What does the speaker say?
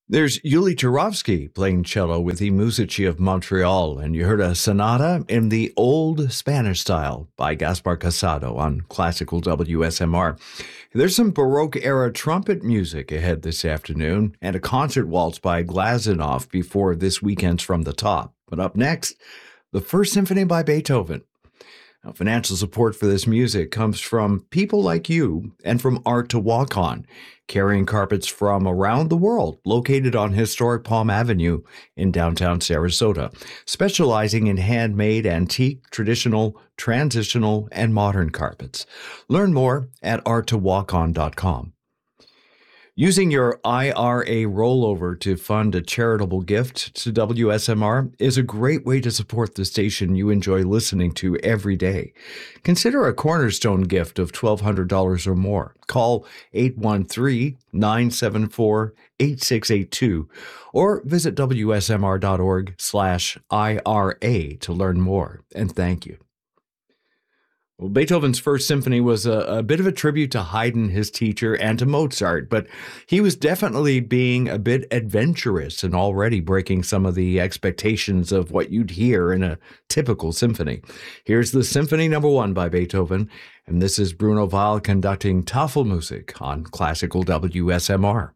There's Yuli Turovsky playing cello with the Musici of Montreal, and you heard a sonata in the old Spanish style by Gaspar Casado on classical WSMR. There's some Baroque era trumpet music ahead this afternoon, and a concert waltz by Glazunov before this weekend's From the Top. But up next, the First Symphony by Beethoven. Now, financial support for this music comes from people like you and from Art to Walk On, carrying carpets from around the world, located on historic Palm Avenue in downtown Sarasota, specializing in handmade, antique, traditional, transitional, and modern carpets. Learn more at arttowalkon.com. Using your IRA rollover to fund a charitable gift to WSMR is a great way to support the station you enjoy listening to every day. Consider a cornerstone gift of $1,200 or more. Call 813-974-8682 or visit WSMR.org/IRA to learn more. And thank you. Well, Beethoven's First Symphony was a bit of a tribute to Haydn, his teacher, and to Mozart, but he was definitely being a bit adventurous and already breaking some of the expectations of what you'd hear in a typical symphony. Here's the Symphony No. 1 by Beethoven, and this is Bruno Weil conducting Tafelmusik on Classical WSMR.